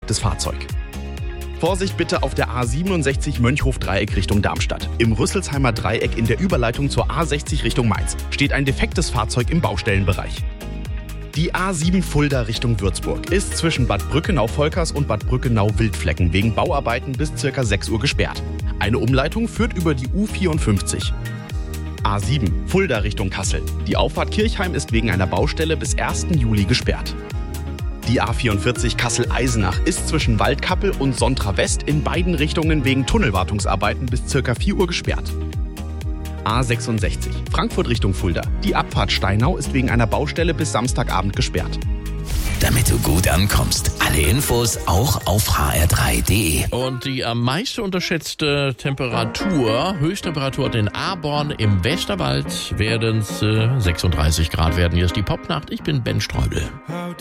defektes Fahrzeug. Vorsicht bitte auf der A67 Mönchhof-Dreieck Richtung Darmstadt. Im Rüsselsheimer Dreieck in der Überleitung zur A60 Richtung Mainz steht ein defektes Fahrzeug im Baustellenbereich. Die A7 Fulda Richtung Würzburg ist zwischen Bad Brückenau-Volkers und Bad Brückenau-Wildflecken wegen Bauarbeiten bis ca. 6 Uhr gesperrt. Eine Umleitung führt über die U54. A7 Fulda Richtung Kassel. Die Auffahrt Kirchheim ist wegen einer Baustelle bis 1. Juli gesperrt. Die A44 Kassel-Eisenach ist zwischen Waldkappel und Sontra West in beiden Richtungen wegen Tunnelwartungsarbeiten bis ca. 4 Uhr gesperrt. A66 Frankfurt Richtung Fulda. Die Abfahrt Steinau ist wegen einer Baustelle bis Samstagabend gesperrt. Damit du gut ankommst. Alle Infos auch auf hr3.de. Und die am meisten unterschätzte Höchsttemperatur hat in Aborn im Westerwald werden es 36 Grad werden. Hier ist die Popnacht. Ich bin Ben Streubel.